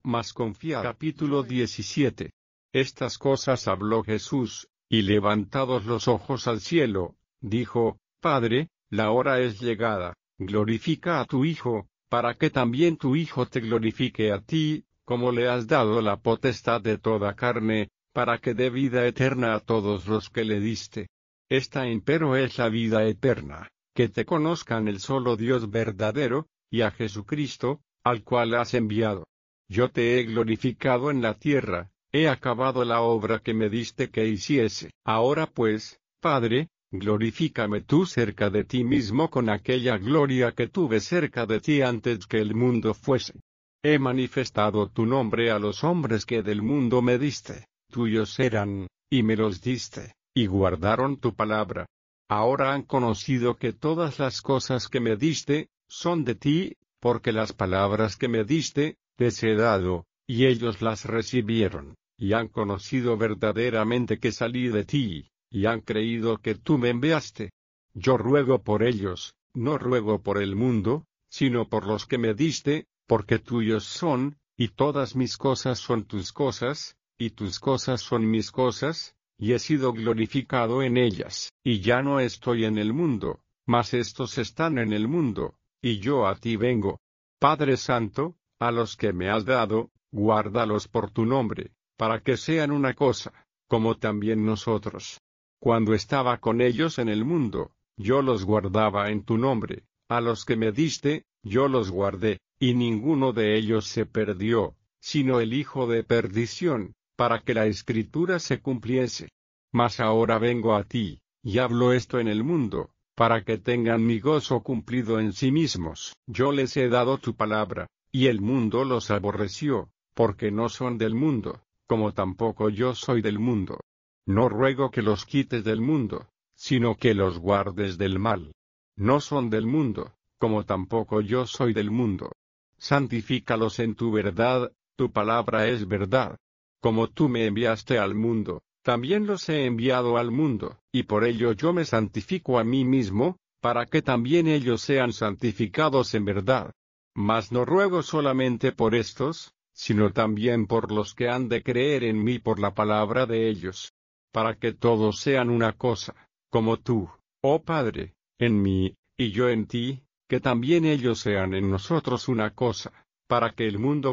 mas confía. Capítulo 17. Estas cosas habló Jesús, y levantados los ojos al cielo, dijo: Padre, la hora es llegada, glorifica a tu Hijo, para que también tu Hijo te glorifique a ti, como le has dado la potestad de toda carne, para que dé vida eterna a todos los que le diste. Esta empero es la vida eterna, que te conozcan el solo Dios verdadero, y a Jesucristo, al cual has enviado. Yo te he glorificado en la tierra, he acabado la obra que me diste que hiciese. Ahora pues, Padre, glorifícame tú cerca de ti mismo con aquella gloria que tuve cerca de ti antes que el mundo fuese. He manifestado tu nombre a los hombres que del mundo me diste, tuyos eran, y me los diste, y guardaron tu palabra. Ahora han conocido que todas las cosas que me diste, son de ti, porque las palabras que me diste, les he dado, y ellos las recibieron, y han conocido verdaderamente que salí de ti, y han creído que tú me enviaste. Yo ruego por ellos, no ruego por el mundo, sino por los que me diste, porque tuyos son, y todas mis cosas son tus cosas, y tus cosas son mis cosas, y he sido glorificado en ellas. Y ya no estoy en el mundo, mas estos están en el mundo, y yo a ti vengo. Padre Santo, a los que me has dado, guárdalos por tu nombre, para que sean una cosa, como también nosotros. Cuando estaba con ellos en el mundo, yo los guardaba en tu nombre, a los que me diste, yo los guardé, y ninguno de ellos se perdió, sino el hijo de perdición, para que la Escritura se cumpliese. Mas ahora vengo a ti, y hablo esto en el mundo, para que tengan mi gozo cumplido en sí mismos. Yo les he dado tu palabra, y el mundo los aborreció, porque no son del mundo, como tampoco yo soy del mundo. No ruego que los quites del mundo, sino que los guardes del mal. No son del mundo, como tampoco yo soy del mundo. Santifícalos en tu verdad, tu palabra es verdad. Como tú me enviaste al mundo, también los he enviado al mundo, y por ello yo me santifico a mí mismo, para que también ellos sean santificados en verdad. Mas no ruego solamente por estos, sino también por los que han de creer en mí por la palabra de ellos, para que todos sean una cosa, como tú, oh Padre, en mí, y yo en ti, que también ellos sean en nosotros una cosa, para que el mundo